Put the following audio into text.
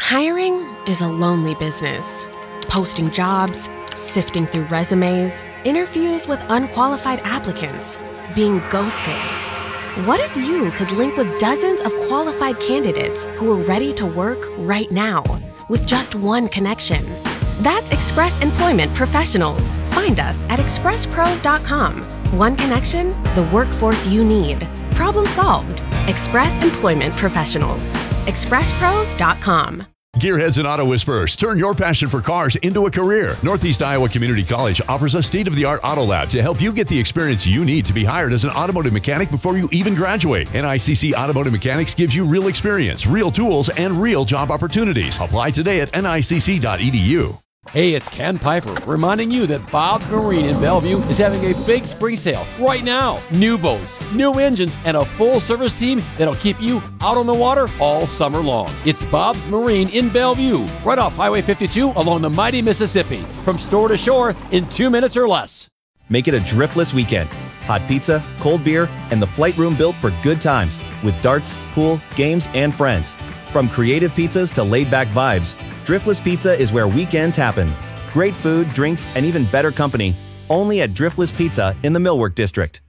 Hiring is a lonely business. Posting jobs, sifting through resumes, interviews with unqualified applicants, being ghosted. What if you could link with dozens of qualified candidates who are ready to work right now with just one connection? That's Express Employment Professionals. Find us at expresspros.com. One connection, the workforce you need. Problem solved. Express Employment Professionals. expresspros.com. Gearheads and Auto Whisperers, turn your passion for cars into a career. Northeast Iowa Community College offers a state-of-the-art auto lab to help you get the experience you need to be hired as an automotive mechanic before you even graduate. NICC Automotive Mechanics gives you real experience, real tools, and real job opportunities. Apply today at nicc.edu. Hey, it's Ken Piper reminding you that Bob's Marine in Bellevue is having a big spring sale right now. New boats, new engines, and a full service team that'll keep you out on the water all summer long. It's Bob's Marine in Bellevue, right off Highway 52 along the mighty Mississippi. From store to shore in 2 minutes or less. Make it a driftless weekend. Hot pizza, cold beer, and the flight room built for good times with darts, pool, games, and friends. From creative pizzas to laid-back vibes, Driftless Pizza is where weekends happen. Great food, drinks, and even better company, only at Driftless Pizza in the Millwork District.